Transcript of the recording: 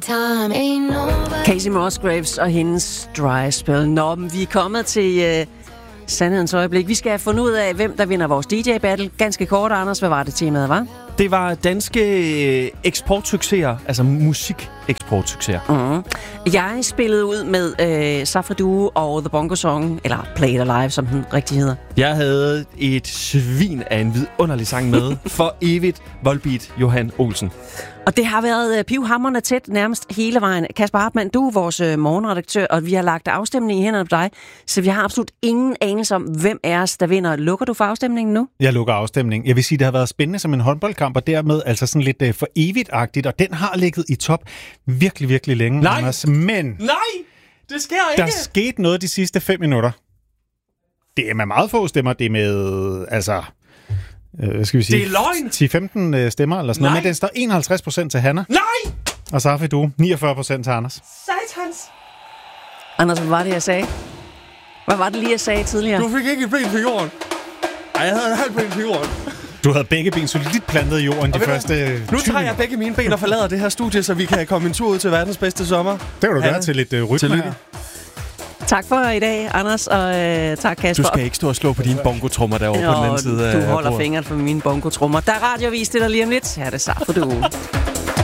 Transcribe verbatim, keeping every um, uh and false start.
Casey Musgraves og hendes Dry Spell. Nå, men vi er kommet til øh, sandhedens øjeblik. Vi skal have fundet ud af, hvem der vinder vores D J-battle. Ganske kort, Anders, hvad var det temaet, var? Det var danske øh, eksportsucceser, altså musik-eksportsucceser. Mm-hmm. Jeg spillede ud med øh, Safri Duo og The Bongo Song, eller Play It Alive, som den rigtig hedder. Jeg havde et svin af en vidunderlig sang med. For evigt, Volbeat Johan Olsen. Og det har været øh, pivhamrende tæt nærmest hele vejen. Kasper Hartmann, du er vores øh, morgenredaktør, og vi har lagt afstemning i hænderne på dig, så vi har absolut ingen anelse om, hvem af os, der vinder. Lukker du for afstemningen nu? Jeg lukker afstemningen. Jeg vil sige, det har været spændende som en håndboldkamp, og dermed altså sådan lidt øh, for evigt-agtigt, og den har ligget i top virkelig, virkelig længe. Nej! Anders. Men Nej! Det sker ikke! Der skete noget de sidste fem minutter. Det er med meget få stemmer, det er med, altså... Øh, skal vi sige, det er løgn! ti til femten stemmer eller sådan noget, men den står enoghalvtreds procent til Hanna. Nej! Og Safri Duo, niogfyrre procent til Anders. Satans! Anders, hvad var det, jeg sagde? Hvad var det lige, jeg sagde tidligere? Du fik ikke et ben på jorden. Ej, jeg havde et halvt ben på jorden. Du havde begge ben solidt plantet i jorden de første Nu tager jeg begge mine ben og forlader det her studie, så vi kan komme en tur ud til verdens bedste sommer. Det vil du gøre til lidt uh, rytme Tillykke. her. Tak for i dag, Anders, og øh, tak, Kasper. Du skal ikke stå og slå på dine bongotrummer derovre på den anden side. Du holder fingeren for mine bongotrummer. Der er radiovis, det der lige om lidt. Her er det Safri Duo.